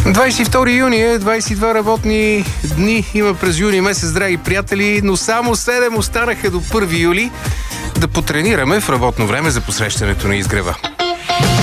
22 юни е, 22 работни дни има през юни месец, драги приятели, но само 7 останаха до 1 юли да потренираме в работно време за посрещането на изгрева.